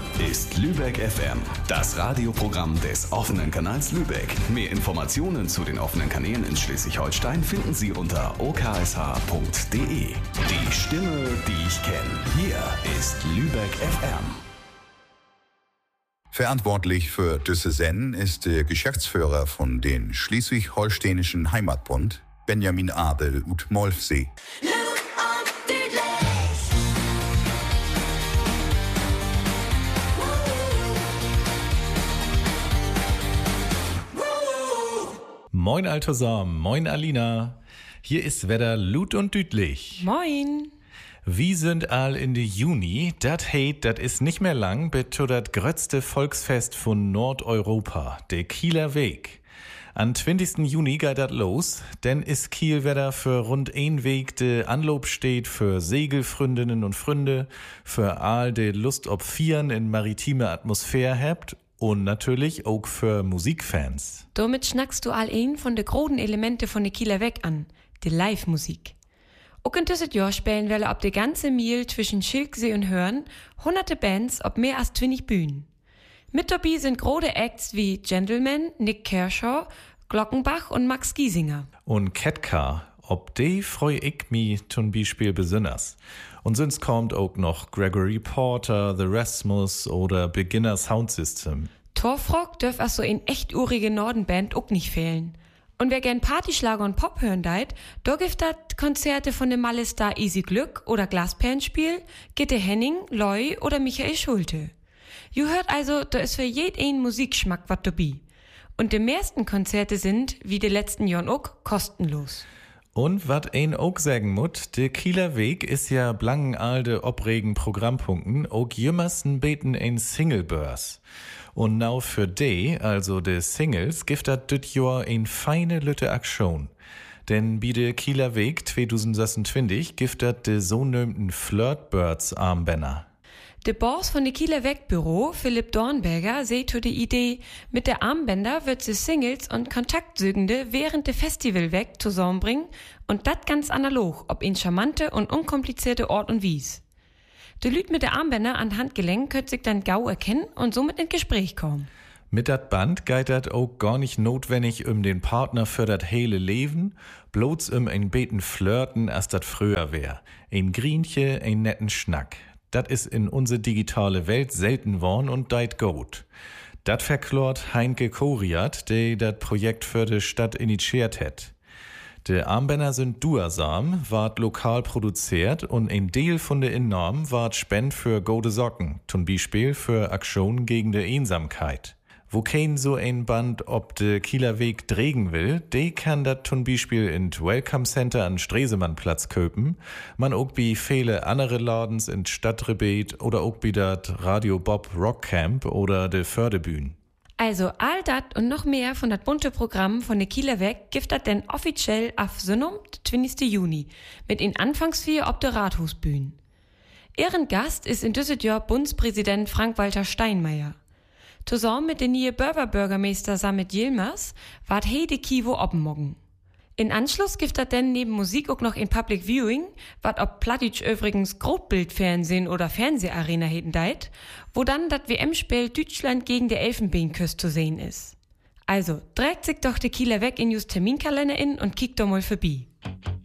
ist Lübeck FM, das Radioprogramm des offenen Kanals Lübeck. Mehr Informationen zu den offenen Kanälen in Schleswig-Holstein finden Sie unter oksh.de. Die Stimme, die ich kenne. Hier ist Lübeck FM. Verantwortlich für diese Sendung ist der Geschäftsführer von den Schleswig-Holsteinischen Heimatbund, Benjamin Abel ut Molfsee. Moin Altosam, moin Alina. Hier ist Wetter Lut und Dütlich. Moin. Wir sind all in de Juni. Dat is nicht mehr lang, bis dat grötzte Volksfest von Nordeuropa, der Kieler Weg. Am 20. Juni geht dat los, denn ist Kiel wieder für rund ein Weg de Anlob steht für Segelfründinnen und Fründe, für all de Lust ob Vieren in maritime Atmosphäre habt und natürlich auch für Musikfans. Damit schnackst du all ein von de großen Elemente von de Kieler Weg an, de Live-Musik. Auch in dieses Jahr spielen wir ab de ganze Miel zwischen Schilksee und Hörn hunderte Bands ob mehr als 20 Bühnen. Mit dabei sind große Acts wie Gentleman, Nick Kershaw, Glockenbach und Max Giesinger. Und Ketka, ob de freu ich mi zum Beispiel besonders. Und sonst kommt auch noch Gregory Porter, The Rasmus oder Beginner Sound System. Torfrock dürf also in echt urige Nordenband auch nicht fehlen. Und wer gern Partyschlager und Pop hören deit, da gibt dat Konzerte von dem Malestar Easy Glück oder Glasperlenspiel, Gitte Henning, Loy oder Michael Schulte. Ju hört also, da ist für jeden Musikgeschmack wat dabei. Und die meisten Konzerte sind, wie die letzten Jahren auch, kostenlos. Und wat ein auch sagen muss, der Kieler Weg ist ja blanken alte opregen Programmpunkten, auch jümmersten beten ein Singlebörs. Und now für de, also de Singles, gibt dat dit Jahr ein feine lütte Aktion. Denn bei der Kieler Weg 2026 gibt dat de so nömten Flirtbirds Armbänder. Der Boss von der Kieler Wegbüro, Philipp Dornberger, seht zu die Idee, mit der Armbänder wird sie Singles und Kontaktsügende während der Festival weg zusammenbringen und dat ganz analog, ob in charmante und unkomplizierte Ort und Wies. Die Lüd mit der Armbänder an Handgelenk könnt sich dann gau erkennen und somit ins Gespräch kommen. Mit dat Band geht dat auch gar nicht notwendig den Partner für dat hele Leben, bloß ein beten Flirten, als dat früher wär. Ein Grienche, ein netten Schnack. Dat is in unsere digitale Welt selten worn und deit gut. Dat verklort Heinke Koriat, der dat Projekt für die Stadt initiiert hat. De Armbänder sind duersam, ward lokal produziert und ein Deal von der Innorm ward Spend für gute Socken, zum Beispiel für Aktionen gegen de Einsamkeit. Wo kein so ein Band ob de Kieler Weg dregen will, de kann dat zum Beispiel in Welcome Center an Stresemannplatz köpen, man auch bei viele andere Ladens in Stadtrebet oder auch bei dat Radio Bob Rockcamp oder de Fördebühn. Also all dat und noch mehr von dat bunte Programm von der Kieler Weg gibt dat denn offiziell auf Sonnum, 20. Juni, mit in Anfangsvier ob de Rathusbühn. Ehrengast ist in dieses Jahr Bundespräsident Frank-Walter Steinmeier. Zusammen mit den neuen Bürgermeister Samit Yilmaz ward de Kivo oppenmoggen. In Anschluss gibt dat denn neben Musik auch noch in Public Viewing, wat ob Plattdeutsch übrigens Grotbildfernsehen oder Fernseharena heden deit, wo dann dat WM-Spiel Deutschland gegen der Elfenbeinküste zu sehen ist. Also, trägt sich doch de Kieler Weg in just Terminkalender in und kickt doch mal vorbei.